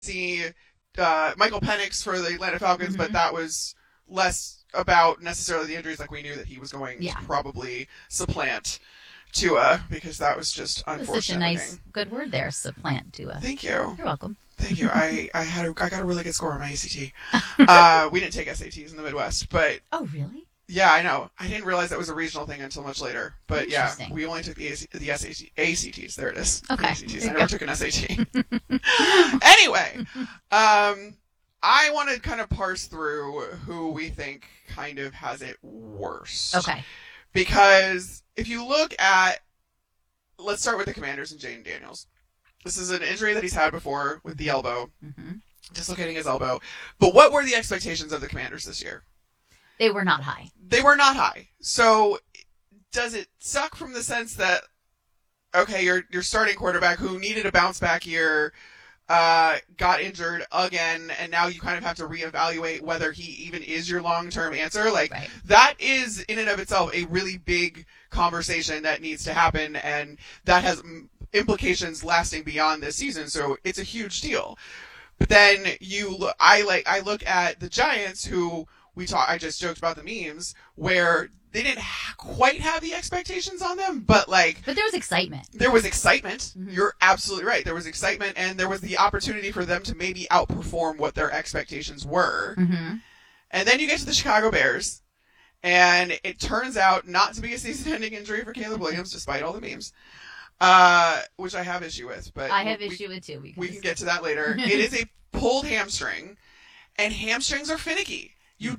see Michael Penix for the Atlanta Falcons, but Mhm. that was less about necessarily the injuries. Like we knew that he was going Yeah. to probably supplant Tua because that was just It was unfortunate. such a nice, looking. good word there, supplant Tua. Thank you. You're welcome. Thank you. I got a really good score on my ACT. We didn't take SATs in the Midwest, but Oh, really? yeah, I know. I didn't realize that was a regional thing until much later. But yeah, Interesting. we only took the ACTs. There it is. Okay. The ACTs. There I you never go. took an SAT. Anyway, I want to kind of parse through who we think kind of has it worst. Okay. Because if you look at, let's start with the Commanders and Jaden Daniels. This is an injury that he's had before with the elbow, Hmm. dislocating his elbow. But what were the expectations of the Commanders this year? They were not high. They were not high. So does it suck from the sense that, okay, your starting quarterback who needed a bounce back year got injured again, and now you kind of have to reevaluate whether he even is your long-term answer? Like, Right. that is in and of itself a really big conversation that needs to happen, and that has implications lasting beyond this season, so it's a huge deal. But then I look at the Giants, who I just joked about the memes, where they didn't quite have the expectations on them, but But there was excitement. there was excitement. Mhm. You're absolutely right. There was excitement, and there was the opportunity for them to maybe outperform what their expectations were. Mm-hmm. And then you get to the Chicago Bears, and it turns out not to be a season-ending injury for Caleb Williams, despite all the memes, which I have issue with. But I have issue with too. Because we can get to that later. It is a pulled hamstring, and hamstrings are finicky.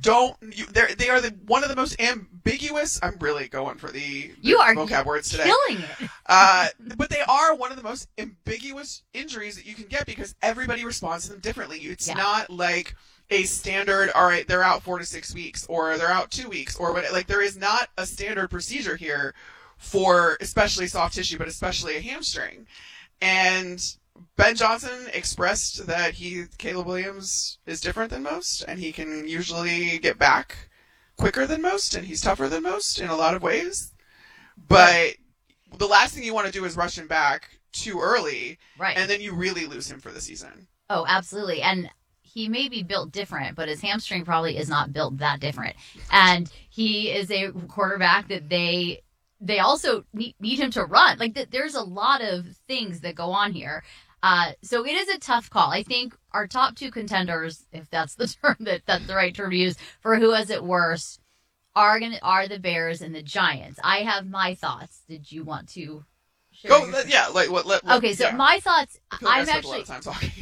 They are one of the most ambiguous. I'm really going for the You are vocab words today. killing it. But they are one of the most ambiguous injuries that you can get because everybody responds to them differently. It's not like a standard, all right, they're out 4 to 6 weeks, or they're out 2 weeks, or what. Like, there is not a standard procedure here for especially soft tissue, but especially a hamstring. And Ben Johnson expressed that Caleb Williams is different than most, and he can usually get back quicker than most, and he's tougher than most in a lot of ways. But the last thing you want to do is rush him back too early, Right. and then you really lose him for the season. Oh, absolutely. And he may be built different, but his hamstring probably is not built that different. And he is a quarterback that they also need him to run. Like, there's a lot of things that go on here. So it is a tough call. I think our top two contenders, if that's the term that's the right term to use for who has it worse, are the Bears and the Giants. I have my thoughts. Did you want to share? Yeah, like what? Okay, so my thoughts. I feel like I'm I spent actually. a lot of time talking.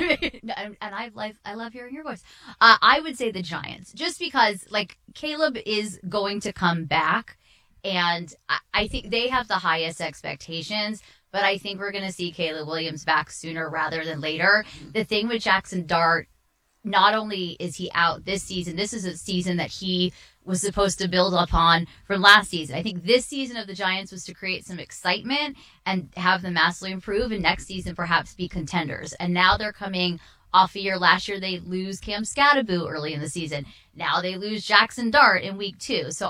And I love hearing your voice. I would say the Giants, just because like Caleb is going to come back, and I think they have the highest expectations. But I think we're going to see Caleb Williams back sooner rather than later. The thing with Jackson Dart, not only is he out this season, this is a season that he was supposed to build upon from last season. I think this season of the Giants was to create some excitement and have them massively improve, and next season perhaps be contenders. And now they're coming off a year. Last year they lose Cam Scattaboo early in the season. Now they lose Jackson Dart in week 2. So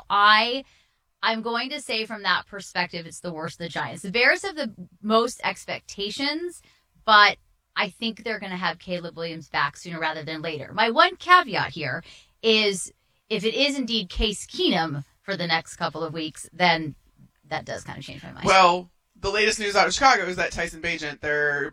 I'm going to say from that perspective, it's the worst of the Giants. The Bears have the most expectations, but I think they're going to have Caleb Williams back sooner rather than later. My one caveat here is if it is indeed Case Keenum for the next couple of weeks, then that does kind of change my mind. Well, the latest news out of Chicago is that Tyson Bagent, their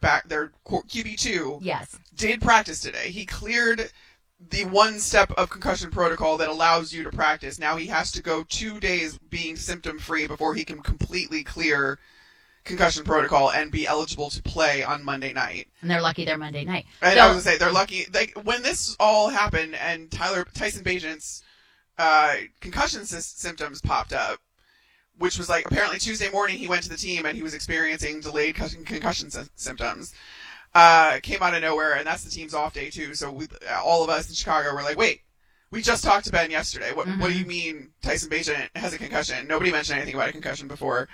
QB2, yes, did practice today. He cleared the one step of concussion protocol that allows you to practice. Now he has to go 2 days being symptom-free before he can completely clear concussion protocol and be eligible to play on Monday night. And they're lucky they're Monday night. And I was going to say, they're lucky. Like, when this all happened and Tyson Bagent's concussion symptoms popped up, which was like apparently Tuesday morning he went to the team and he was experiencing delayed concussion symptoms. Came out of nowhere, and that's the team's off day too. So all of us in Chicago were like, wait, we just talked to Ben yesterday. What do you mean Tyson Bagent has a concussion? Nobody mentioned anything about a concussion before.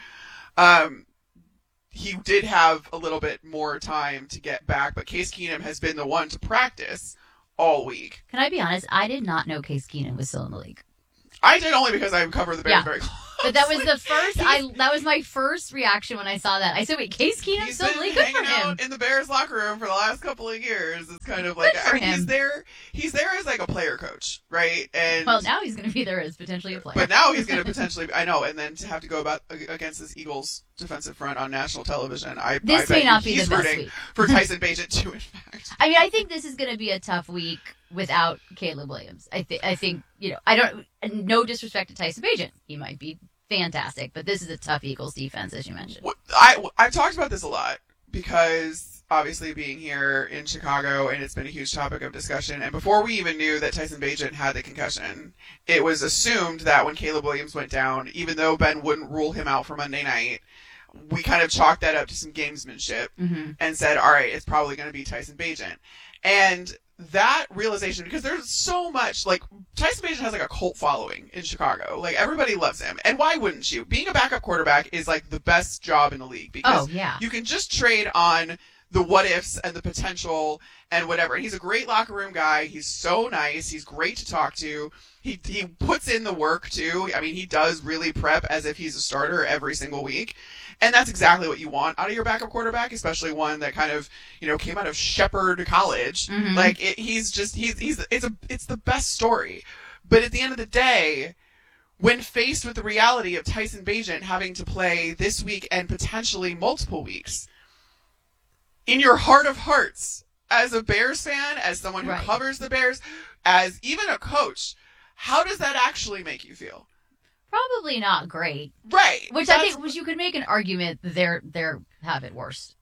He did have a little bit more time to get back, but Case Keenum has been the one to practice all week. Can I be honest? I did not know Case Keenum was still in the league. I did only because I cover the Bears very closely. But that was the first. That was my first reaction when I saw that. I said, "Wait, Case Keenum's still really good for him." Out in the Bears locker room for the last couple of years. It's kind of like he's there. He's there as like a player coach, right? And well, now he's going to be there as potentially a player. But now he's going to potentially. I know, and then to have to go about against this Eagles defensive front on national television. This may not be the best week for Tyson Bagent too. In fact, I mean, I think this is going to be a tough week without Caleb Williams. I think I don't. No disrespect to Tyson Bagent, he might be fantastic, but this is a tough Eagles defense, as you mentioned. I've talked about this a lot because obviously being here in Chicago, and it's been a huge topic of discussion. And before we even knew that Tyson Bagent had the concussion, it was assumed that when Caleb Williams went down, even though Ben wouldn't rule him out for Monday night, we kind of chalked that up to some gamesmanship and said, all right, it's probably going to be Tyson Bagent. And that realization, because there's so much, like, Tyson Bagent has like a cult following in Chicago. Like, everybody loves him. And why wouldn't you? Being a backup quarterback is like the best job in the league because you can just trade on the what ifs and the potential and whatever. And he's a great locker room guy. He's so nice. He's great to talk to. He puts in the work too. I mean, he does really prep as if he's a starter every single week. And that's exactly what you want out of your backup quarterback, especially one that kind of, came out of Shepherd College. Like it's the best story. But at the end of the day, when faced with the reality of Tyson Bagent having to play this week and potentially multiple weeks, in your heart of hearts, as a Bears fan, as someone who covers the Bears, as even a coach, how does that actually make you feel? Probably not great. Right. Which I think you could make an argument they're have it worse.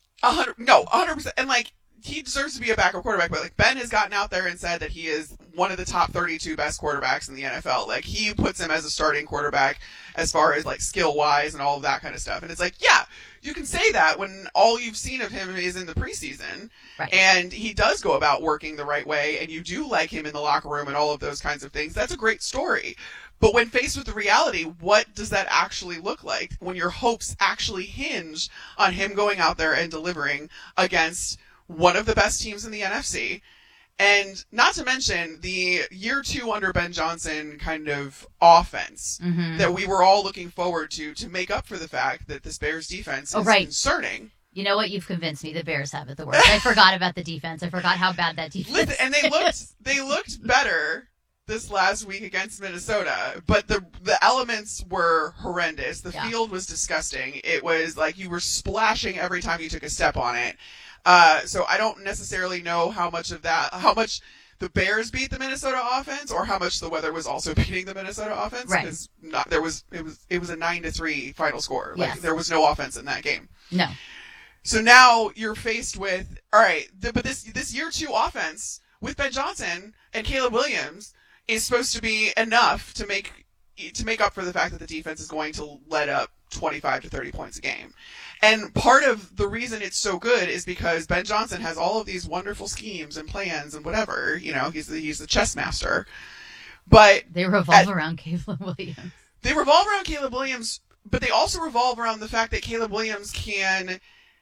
100%. And like, he deserves to be a backup quarterback, but like Ben has gotten out there and said that he is one of the top 32 best quarterbacks in the NFL. Like, he puts him as a starting quarterback as far as like skill wise and all of that kind of stuff. And it's like, yeah, you can say that when all you've seen of him is in the preseason. Right. And he does go about working the right way, and you do like him in the locker room and all of those kinds of things. That's a great story. But when faced with the reality, what does that actually look like when your hopes actually hinge on him going out there and delivering against one of the best teams in the NFC? And not to mention the year 2 under Ben Johnson kind of offense that we were all looking forward to make up for the fact that this Bears defense is concerning. You know what? You've convinced me. The Bears have it the worst. I forgot about the defense. I forgot how bad that defense is. And they looked better this last week against Minnesota, but the elements were horrendous. The field was disgusting. It was like you were splashing every time you took a step on it. So I don't necessarily know how much the Bears beat the Minnesota offense, or how much the weather was also beating the Minnesota offense. Right. Because it was a 9-3 final score. Like, there was no offense in that game. No. So now you're faced with, all right, but this year 2 offense with Ben Johnson and Caleb Williams is supposed to be enough to make up for the fact that the defense is going to let up 25 to 30 points a game. And part of the reason it's so good is because Ben Johnson has all of these wonderful schemes and plans and whatever. He's the chess master. But they revolve around Caleb Williams. They revolve around Caleb Williams, but they also revolve around the fact that Caleb Williams can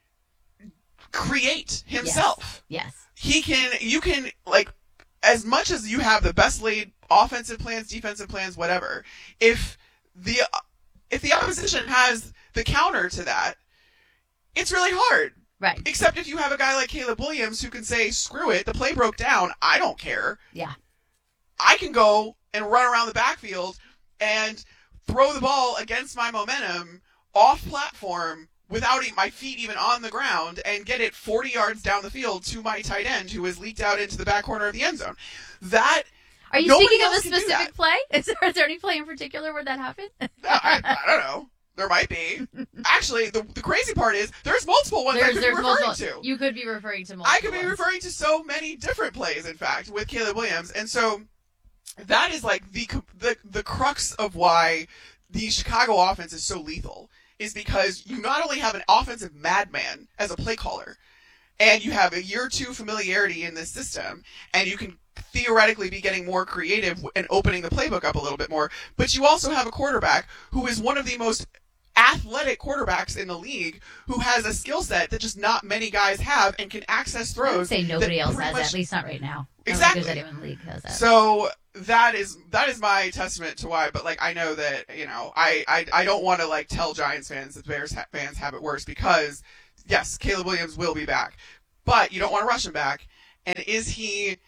create himself. Yes. You can, like, as much as you have the best laid offensive plans, defensive plans, whatever, if the opposition has the counter to that, it's really hard. Right. Except if you have a guy like Caleb Williams who can say, screw it, the play broke down, I don't care. Yeah. I can go and run around the backfield and throw the ball against my momentum off platform without my feet even on the ground and get it 40 yards down the field to my tight end who has leaked out into the back corner of the end zone. Are you speaking of a specific play? Is there any play in particular where that happened? I don't know. There might be. Actually, the crazy part is there's multiple ones I could be referring to. You could be referring to multiple I could be referring to so many different plays, in fact, with Caleb Williams. And so that is like the crux of why the Chicago offense is so lethal, is because you not only have an offensive madman as a play caller, and you have a year 2 familiarity in this system, and you can theoretically be getting more creative and opening the playbook up a little bit more, but you also have a quarterback who is one of the most athletic quarterbacks in the league who has a skill set that just not many guys have and can access throws. I would say nobody else has that, at least not right now. Exactly. I don't think there's anyone in the league who has that. So that is my testament to why. But like, I know that, you know, I don't want to like tell Giants fans that Bears fans have it worse, because yes, Caleb Williams will be back, but you don't want to rush him back. And is he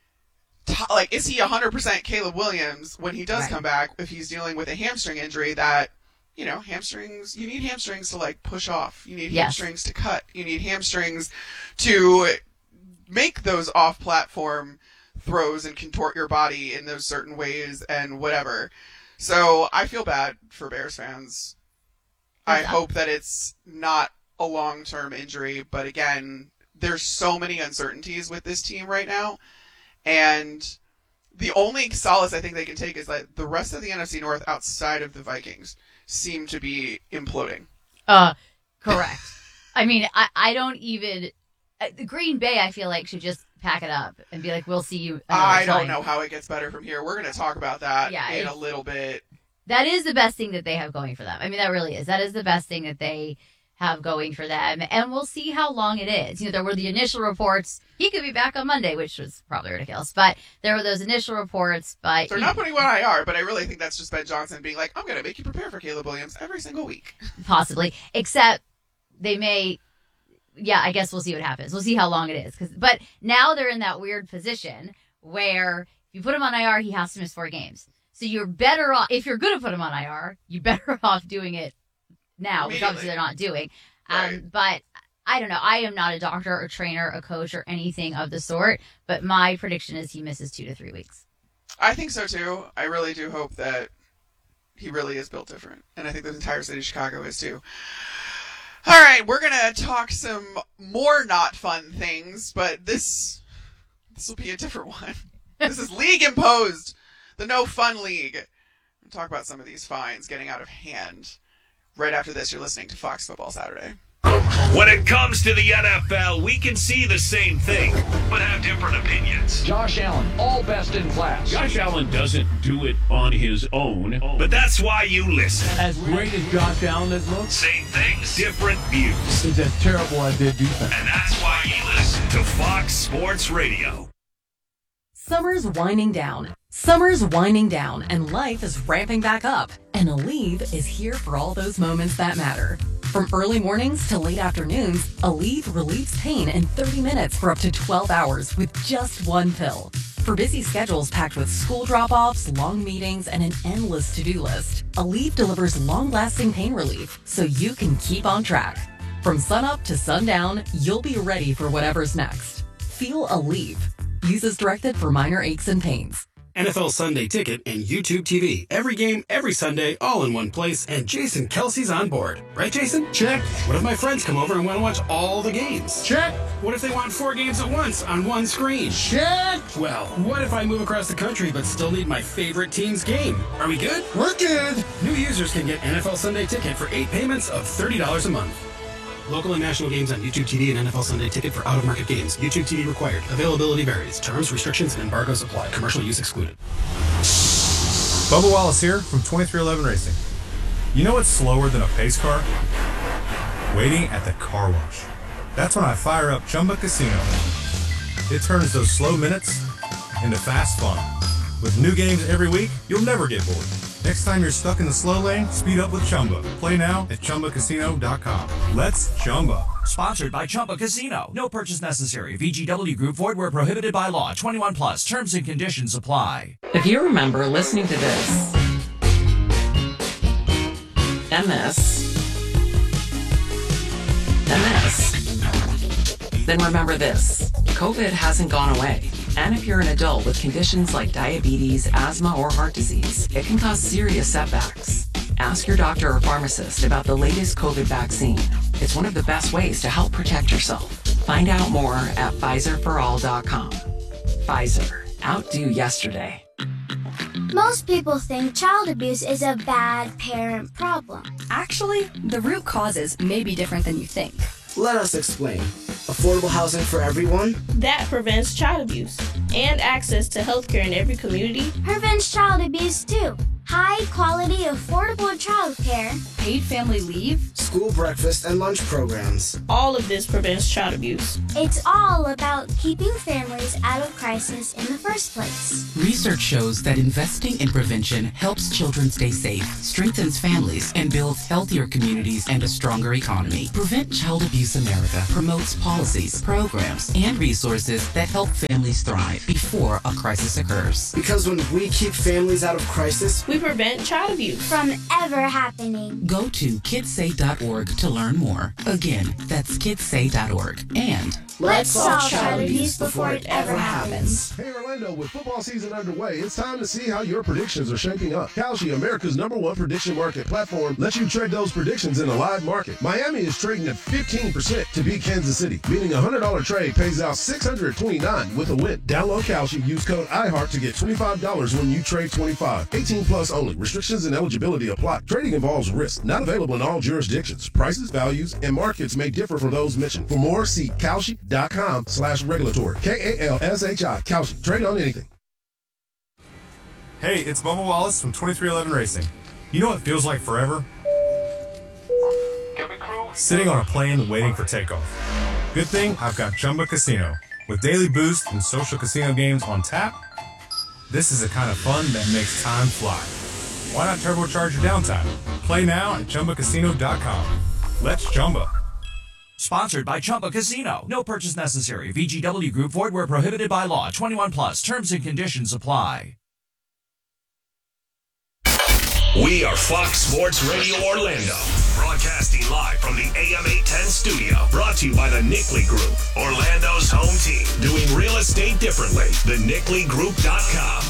100% Caleb Williams when he does come back, if he's dealing with a hamstring injury that, you know, hamstrings, you need hamstrings to like push off. You need hamstrings to cut. You need hamstrings to make those off-platform throws and contort your body in those certain ways and whatever. So I feel bad for Bears fans. I hope that it's not a long-term injury, but again, there's so many uncertainties with this team right now, and the only solace I think they can take is that the rest of the NFC North outside of the Vikings seem to be imploding. Correct. I mean, I don't even... Green Bay, I feel like, should just pack it up and be like, we'll see you another I time. don't know how it gets better from here. We're going to talk about that in a little bit. That is the best thing that they have going for them. I mean, that really is. That is the best thing that they have going for them. And we'll see how long it is. You know, there were the initial reports. He could be back on Monday, which was probably ridiculous. But there were those initial reports. But they're not putting him on IR, but I really think that's just Ben Johnson being like, I'm going to make you prepare for Caleb Williams every single week. Possibly. Except they may... Yeah, I guess we'll see what happens. We'll see how long it is. But now they're in that weird position where if you put him on IR, he has to miss 4 games. So you're better off, if you're going to put him on IR, you're better off doing it now, which obviously they're not doing. Right. But I don't know. I am not a doctor or trainer, a coach, or anything of the sort. But my prediction is he misses 2 to 3 weeks. I think so, too. I really do hope that he really is built different. And I think the entire city of Chicago is, too. All right, we're going to talk some more not fun things, but this will be a different one. This is league imposed, the no fun league. We'll talk about some of these fines getting out of hand. Right after this, you're listening to Fox Football Saturday. When it comes to the NFL, we can see the same thing, but have different opinions. Josh Allen, all best in class. Josh Allen doesn't do it on his own. But that's why you listen. As great as Josh Allen has looked, Same things, different views. he's as terrible as their defense. And that's why you listen to Fox Sports Radio. Summer's winding down. Summer's winding down, and life is ramping back up. And Aleve is here for all those moments that matter. From early mornings to late afternoons, Aleve relieves pain in 30 minutes for up to 12 hours with just one pill. For busy schedules packed with school drop-offs, long meetings, and an endless to-do list, Aleve delivers long-lasting pain relief so you can keep on track. From sunup to sundown, you'll be ready for whatever's next. Feel Aleve. Use as directed for minor aches and pains. NFL Sunday Ticket and YouTube TV. Every game, every Sunday, all in one place, and Jason Kelsey's on board. Right, Jason? Check. What if my friends come over and want to watch all the games? Check. What if they want 4 games at once on one screen? Check. Well, what if I move across the country but still need my favorite team's game? Are we good? We're good. New users can get NFL Sunday Ticket for 8 payments of $30 a month. Local and national games on YouTube TV and NFL Sunday Ticket for out-of-market games. YouTube TV required. Availability varies. Terms, restrictions, and embargoes apply. Commercial use excluded. Bubba Wallace here from 2311 Racing. You know what's slower than a pace car? Waiting at the car wash. That's when I fire up Chumba Casino. It turns those slow minutes into fast fun. With new games every week, you'll never get bored. Next time you're stuck in the slow lane, speed up with Chumba. Play now at ChumbaCasino.com. Let's Chumba. Sponsored by Chumba Casino. No purchase necessary. VGW Group. Void where prohibited by law. 21 plus. Terms and conditions apply. If you remember listening to this, and this, then remember this. COVID hasn't gone away. And if you're an adult with conditions like diabetes, asthma, or heart disease, it can cause serious setbacks. Ask your doctor or pharmacist about the latest COVID vaccine. It's one of the best ways to help protect yourself. Find out more at PfizerForAll.com. Pfizer. Outdo yesterday. Most people think child abuse is a bad parent problem. Actually, the root causes may be different than you think. Let us explain. Affordable housing for everyone? That prevents child abuse. And access to healthcare in every community? Prevents child abuse too. high-quality, affordable childcare, paid family leave, school breakfast and lunch programs. All of this prevents child abuse. It's all about keeping families out of crisis in the first place. Research shows that investing in prevention helps children stay safe, strengthens families, and builds healthier communities and a stronger economy. Prevent Child Abuse America promotes policies, programs, and resources that help families thrive before a crisis occurs. Because when we keep families out of crisis, we prevent child abuse from ever happening. Go to kidssay.org to learn more. Again, that's kidssay.org. And let's solve child abuse before it ever happens. Hey Orlando, with football season underway, it's time to see how your predictions are shaping up. Kalshi, America's #1 prediction market platform, lets you trade those predictions in a live market. Miami is trading at 15% to beat Kansas City, meaning a $100 trade pays out $629 with a win. Download Kalshi, use code iHeart to get $25 when you trade 25. 18 plus only. Restrictions and eligibility apply. Trading involves risk. Not available in all jurisdictions. Prices, values, and markets may differ from those mentioned. For more, see Kalshi.com/regulatory. KALSHI. Kalshi. Trade on anything. Hey, it's Bubba Wallace from 2311 Racing. You know what feels like forever? Sitting on a plane waiting for takeoff. Good thing I've got Chumba Casino. With daily boosts and social casino games on tap, this is the kind of fun that makes time fly. Why not turbocharge your downtime? Play now at ChumbaCasino.com. Let's Chumba. Sponsored by Chumba Casino. No purchase necessary. VGW Group. Void where prohibited by law. 21 plus. Terms and conditions apply. We are Fox Sports Radio Orlando, broadcasting live from the AM 810 studio. Brought to you by the Nickley Group, Orlando's home team. Doing real estate differently. TheNickleyGroup.com.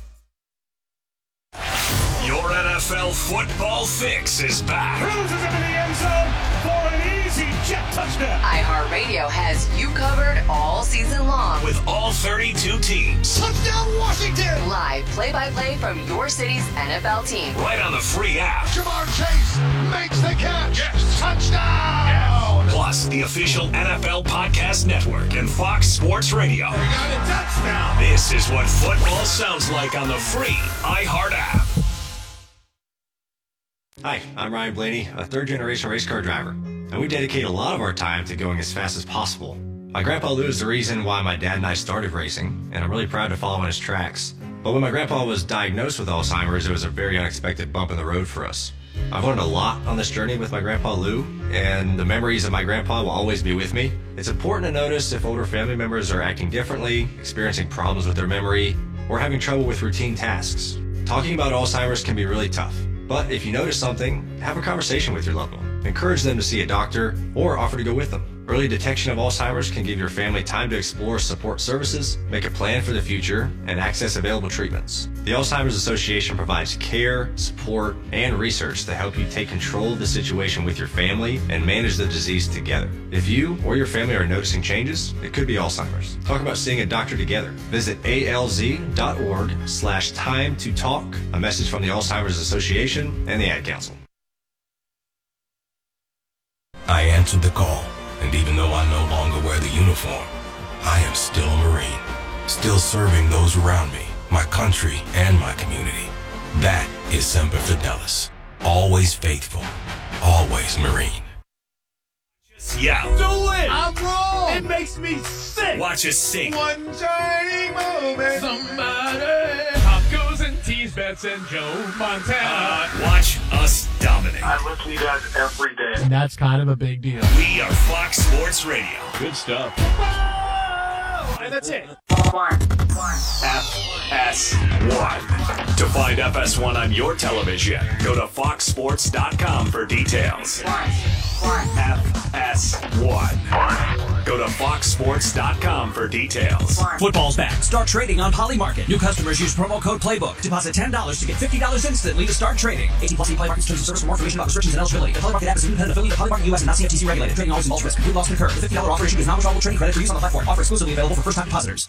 Your NFL football fix is back. Cruises into the end zone for an easy jet touchdown. iHeartRadio has you covered all season long. With all 32 teams. Touchdown Washington! Live play-by-play from your city's NFL team. Right on the free app. Jamar Chase makes the catch. Yes. Touchdown! Yes. Plus, the official NFL Podcast Network and Fox Sports Radio. We got a touchdown! This is what football sounds like on the free iHeart app. Hi, I'm Ryan Blaney, a third-generation race car driver, and we dedicate a lot of our time to going as fast as possible. My grandpa Lou is the reason why my dad and I started racing, and I'm really proud to follow in his tracks. But when my grandpa was diagnosed with Alzheimer's, it was a very unexpected bump in the road for us. I've learned a lot on this journey with my grandpa Lou, and the memories of my grandpa will always be with me. It's important to notice if older family members are acting differently, experiencing problems with their memory, or having trouble with routine tasks. Talking about Alzheimer's can be really tough. But if you notice something, have a conversation with your loved one. Encourage them to see a doctor or offer to go with them. Early detection of Alzheimer's can give your family time to explore support services, make a plan for the future, and access available treatments. The Alzheimer's Association provides care, support, and research to help you take control of the situation with your family and manage the disease together. If you or your family are noticing changes, it could be Alzheimer's. Talk about seeing a doctor together. Visit alz.org/time to talk. A message from the Alzheimer's Association and the Ad Council. I answered the call, and even though I no longer wear the uniform, I am still a Marine, still serving those around me, my country, and my community. That is Semper Fidelis. Always faithful, always Marine. Yeah. Do it! I'm wrong! It makes me sick! Watch us sing. One shining moment. Somebody! Pop goes and tease bets and Joe Montana. Watch us dominate. I listen to you guys every day. And that's kind of a big deal. We are Fox Sports Radio. Good stuff. And that's it. FS1. To find FS1 on your television, go to foxsports.com for details. FS1. Go to foxsports.com for details. Football's back. Start trading on Poly Market. New customers use promo code Playbook. Deposit $10 to get $50 instantly to start trading. 18 plus Poly Market terms and service. For more information about restrictions and eligibility. The Poly Market app is an independent affiliate of Poly Market US and not CFTC regulated. Trading always involves risk. Complete loss can occur. The $50 offer issued is non-withdrawable trading credit for use on the platform. Offer exclusively available for first-time depositors.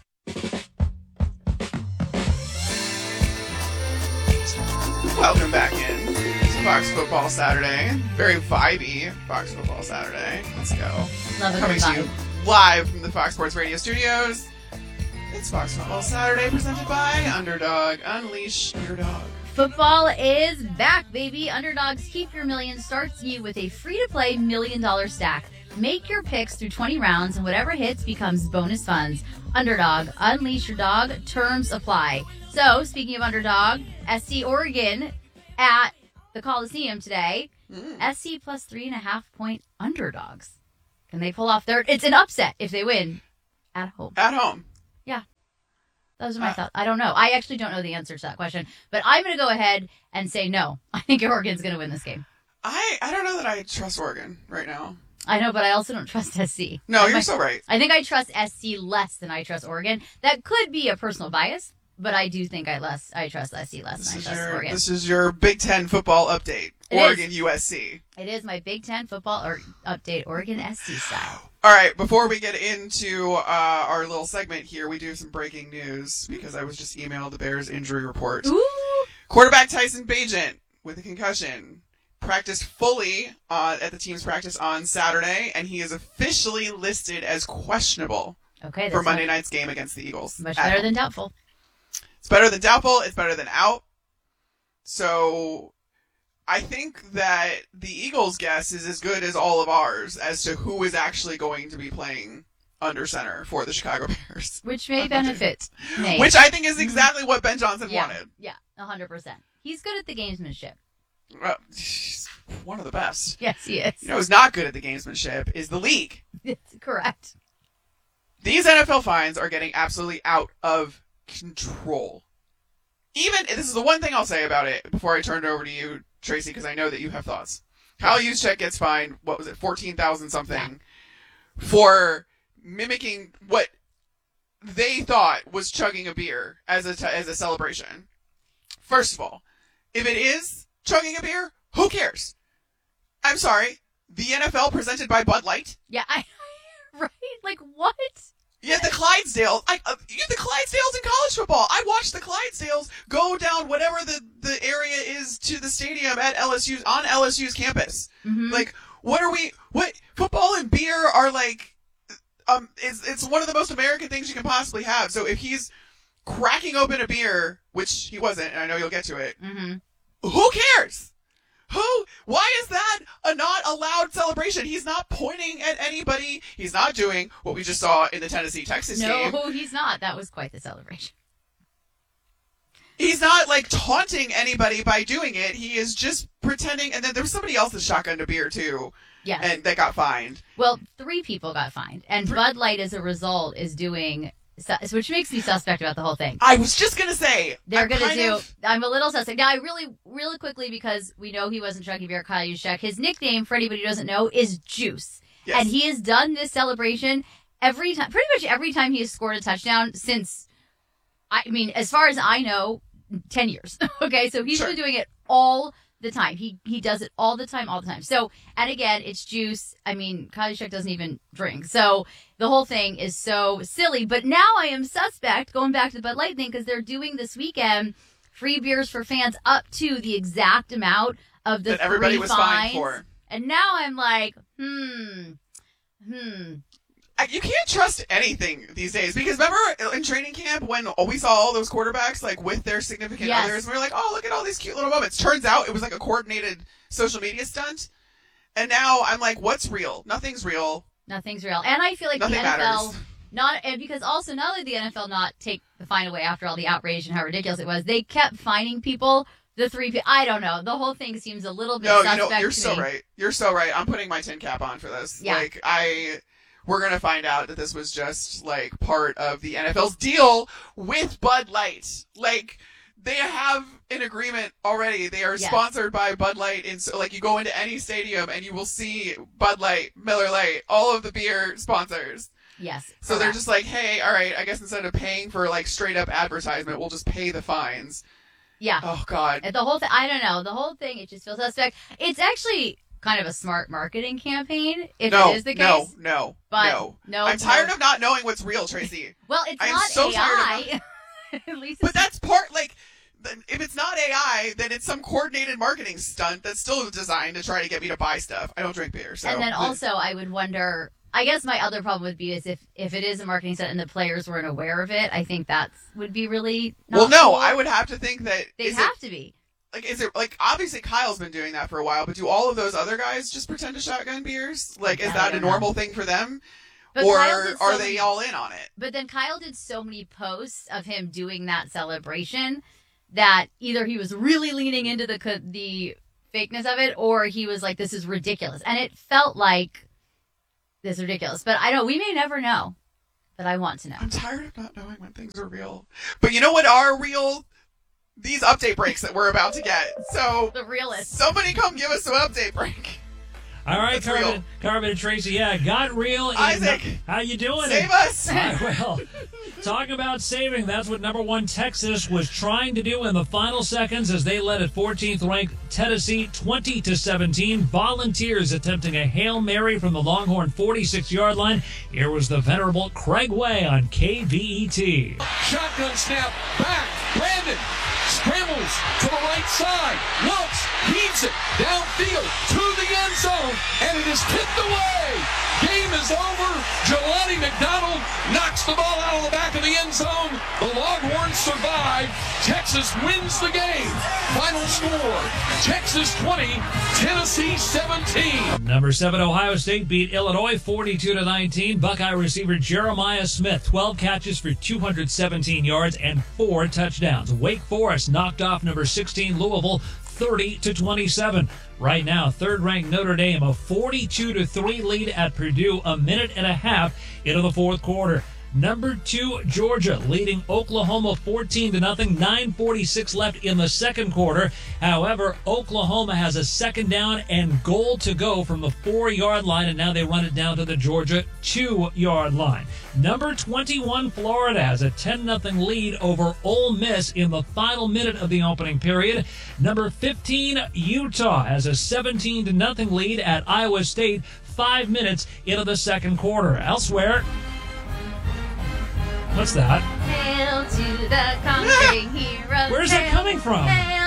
Welcome back in to Fox Football Saturday. Very vibey Fox Football Saturday. Let's go. Love it. Coming to you live from the Fox Sports Radio studios. It's Fox Football Saturday presented by Underdog. Unleash your dog. Football is back, baby. Underdogs Keep Your Million starts you with a free-to-play $1 million stack. Make your picks through 20 rounds, and whatever hits becomes bonus funds. Underdog, unleash your dog. Terms apply. So, speaking of Underdog, SC Oregon at the Coliseum today. SC plus 3.5-point underdogs. Can they pull off their... It's an upset if they win at home. At home. Yeah. Those are my thoughts. I don't know. I actually don't know the answer to that question. But I'm going to go ahead and say no. I think Oregon's going to win this game. I don't know that I trust Oregon right now. I know, but I also don't trust SC. No, you're so right. I think I trust SC less than I trust Oregon. That could be a personal bias, but I do think I trust SC less than I trust Oregon. This is your Big Ten football update. Oregon USC. It is my Big Ten football update, Oregon SC style. All right, before we get into our little segment here, we do have some breaking news because I was just emailed the Bears injury report. Ooh. Quarterback Tyson Bagent with a concussion practiced fully at the team's practice on Saturday, and he is officially listed as questionable for Monday night's game against the Eagles. Much better than doubtful. It's better than doubtful. It's better than out. So I think that the Eagles' guess is as good as all of ours as to who is actually going to be playing under center for the Chicago Bears. Which may benefit Nate. Which I think is exactly what Ben Johnson wanted. Yeah, 100%. He's good at the gamesmanship. Well, he's one of the best. Yes, he is. You know who's not good at the gamesmanship is the league. It's correct. These NFL fines are getting absolutely out of control. Even, this is the one thing I'll say about it before I turn it over to you, Tracy, because I know that you have thoughts. Kyle Juszczyk gets fined, what was it, 14,000 something, for mimicking what they thought was chugging a beer as a celebration. First of all, if it is chugging a beer, who cares? I'm sorry, the NFL presented by Bud Light? Yeah, right? Like, what? Yeah, the Clydesdales. The Clydesdales in college football. I watched the Clydesdales go down whatever the area is to the stadium at LSU's campus. Mm-hmm. Like, what football and beer are like, it's one of the most American things you can possibly have. So if he's cracking open a beer, which he wasn't, and I know you'll get to it, who cares? Why is that a not allowed celebration? He's not pointing at anybody. He's not doing what we just saw in the Tennessee-Texas game. No, he's not. That was quite the celebration. He's not, like, taunting anybody by doing it. He is just pretending. And then there was somebody else that shotgunned a beer, too. Yes. And that got fined. Well, 3 people got fined. And Bud Light, as a result, is doing... which makes me suspect about the whole thing. I was just going to say. They're going to do... I'm a little suspect. Now, I really quickly, because we know he wasn't chugging beer, Kyle Juszczyk, his nickname, for anybody who doesn't know, is Juice. Yes. And he has done this celebration every time, pretty much every time he has scored a touchdown since, I mean, as far as I know, 10 years. Okay, so he's been doing it all the time. He does it all the time. So, and again, it's Juice. I mean, Kyle Juszczyk doesn't even drink. So the whole thing is so silly. But now I am suspect, going back to the Bud Light thing, because they're doing this weekend free beers for fans up to the exact amount of the that everybody 3 was fines. fined for. And now I'm like, You can't trust anything these days, because remember in training camp when we saw all those quarterbacks like with their significant others, and we were like, oh, look at all these cute little moments. Turns out it was like a coordinated social media stunt. And now I'm like, what's real? Nothing's real. Nothing's real. And I feel like Nothing the NFL matters. and because also not only the NFL not take the fine away after all the outrage and how ridiculous it was, they kept fining people. The 3 people, I don't know. The whole thing seems a little bit suspect you're to so me. right. You're so right. I'm putting my tin cap on for this. Yeah. Like we're going to find out that this was just, like, part of the NFL's deal with Bud Light. Like, they have an agreement already. They are sponsored by Bud Light. And so, like, you go into any stadium and you will see Bud Light, Miller Lite, all of the beer sponsors. Yes. So they're just like, hey, all right, I guess instead of paying for, like, straight-up advertisement, we'll just pay the fines. Yeah. Oh, God. And the whole thing, I don't know. The whole thing, it just feels suspect. It's actually kind of a smart marketing campaign, if it is the case. No. I'm tired of not knowing what's real, Tracy. Well, it's I am not so AI. At least but that's part, like, if it's not AI, then it's some coordinated marketing stunt that's still designed to try to get me to buy stuff. I don't drink beer, so. And then also, I would wonder, I guess my other problem would be is if it is a marketing stunt and the players weren't aware of it, I think that would be really not Well, no, cool. I would have to think that... They'd have to be. like, is it like, obviously Kyle's been doing that for a while, but do all of those other guys just pretend to shotgun beers? Like, is that a normal thing for them? But or Kyle are they all in on it? But then Kyle did so many posts of him doing that celebration that either he was really leaning into the fakeness of it, or he was like, this is ridiculous. And it felt like this is ridiculous. But I know, we may never know. But I want to know. I'm tired of not knowing when things are real. But you know what are real? These update breaks that we're about to get. So the realest. Somebody come give us some update break. All right, Carmen and Tracy, yeah, got real. Isaac, how you doing? Save us. Well, talking about saving, that's what number 1 Texas was trying to do in the final seconds as they led at 14th ranked Tennessee 20-17. Volunteers attempting a Hail Mary from the Longhorn 46-yard line. Here was the venerable Craig Way on KVET. Shotgun snap, back, Brandon scrambles to the right side, looks, heaves it downfield to the end zone, and it is tipped away. Game is over. Jelani McDonald knocks the ball out of the back of the end zone. The Longhorns survive. Texas wins the game. Final score, Texas 20, Tennessee 17. Number 7 Ohio State beat Illinois 42-19. Buckeye receiver Jeremiah Smith, 12 catches for 217 yards and 4 touchdowns. Wake Forest knocked off number 16 Louisville 30-27. Right now, third-ranked Notre Dame, a 42-3 lead at Purdue, a minute and a half into the fourth quarter. Number 2, Georgia, leading Oklahoma 14-0, 9:46 left in the second quarter. However, Oklahoma has a second down and goal to go from the 4-yard line, and now they run it down to the Georgia 2-yard line. Number 21, Florida, has a 10-0 lead over Ole Miss in the final minute of the opening period. Number 15, Utah, has a 17-0 lead at Iowa State 5 minutes into the second quarter. Elsewhere, what's that? Hail to the conquering heroes. Where's that coming from? Hail